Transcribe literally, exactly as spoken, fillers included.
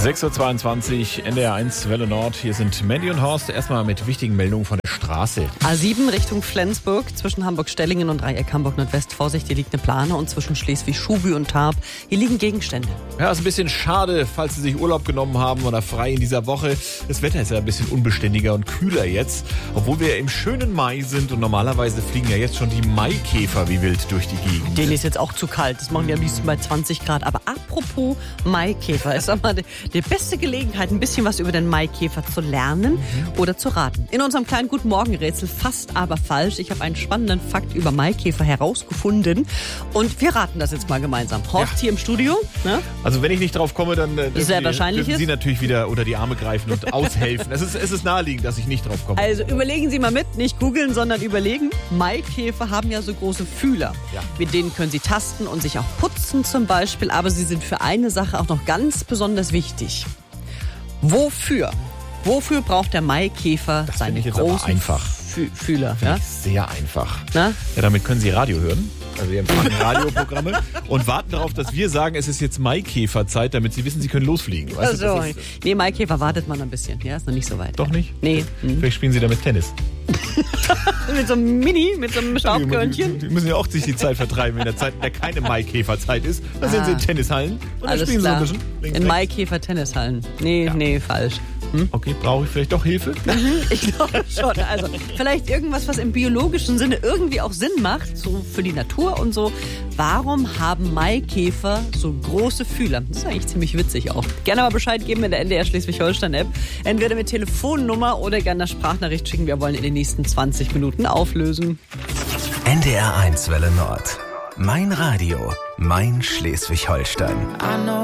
sechs Uhr zweiundzwanzig, N D R eins Welle Nord. Hier sind Mandy und Horst. Erstmal mit wichtigen Meldungen von der Straße. A sieben Richtung Flensburg, zwischen Hamburg-Stellingen und Dreieck Hamburg-Nordwest. Vorsicht, hier liegt eine Plane. Und zwischen Schleswig-Schuby und Tarp, hier liegen Gegenstände. Ja, ist ein bisschen schade, falls Sie sich Urlaub genommen haben oder frei in dieser Woche. Das Wetter ist ja ein bisschen unbeständiger und kühler jetzt. Obwohl wir ja im schönen Mai sind und normalerweise fliegen ja jetzt schon die Maikäfer wie wild durch die Gegend. Denen ist jetzt auch zu kalt. Das machen die am liebsten bei zwanzig Grad. Aber apropos Maikäfer, ist doch mal die, die beste Gelegenheit, ein bisschen was über den Maikäfer zu lernen mhm. oder zu raten. In unserem kleinen Guten Morgen-Rätsel, fast aber falsch. Ich habe einen spannenden Fakt über Maikäfer herausgefunden und wir raten das jetzt mal gemeinsam. Horst ja. hier im Studio. Ne? Also wenn ich nicht drauf komme, dann äh, dürfen, Sehr Sie, wahrscheinlich dürfen Sie ist. natürlich wieder unter die Arme greifen und aushelfen. Es ist, es ist naheliegend, dass ich nicht drauf komme. Also überlegen Sie mal mit, nicht googeln, sondern überlegen. Maikäfer haben ja so große Fühler. Ja. Mit denen können sie tasten und sich auch putzen zum Beispiel. Aber sie sind für eine Sache auch noch ganz besonders wichtig. Wofür? Wofür braucht der Maikäfer das seine ich jetzt großen aber einfach. Fü- Fühler? Ja? Sehr einfach. Na? Ja, damit können Sie Radio hören. Also wir empfangen Radioprogramme und warten darauf, dass wir sagen, es ist jetzt Maikäferzeit, damit Sie wissen, Sie können losfliegen. Weißt du, Also, das ist, nee, Maikäfer wartet man ein bisschen. Ja, ist noch nicht so weit. doch nicht? Nee. Hm. Vielleicht spielen Sie damit Tennis. Mit so einem Mini, mit so einem Die, Staubkörnchen. die müssen ja auch sich die Zeit vertreiben in der Zeit, in der keine Maikäferzeit ist. Da sind Ah. Sie in Tennishallen und Alles dann spielen klar. Sie so ein bisschen. Links, In rechts. Maikäfer-Tennishallen. Nee, Ja. nee, falsch. Hm? Okay, brauche ich vielleicht doch Hilfe? Ich glaube schon. Also vielleicht irgendwas, was im biologischen Sinne irgendwie auch Sinn macht, so für die Natur und so. Warum haben Maikäfer so große Fühler? Das ist eigentlich ziemlich witzig auch. Gerne mal Bescheid geben in der N D R Schleswig-Holstein-App. Entweder mit Telefonnummer oder gerne eine Sprachnachricht schicken. Wir wollen in den nächsten zwanzig Minuten auflösen. N D R eins Welle Nord. Mein Radio, mein Schleswig-Holstein.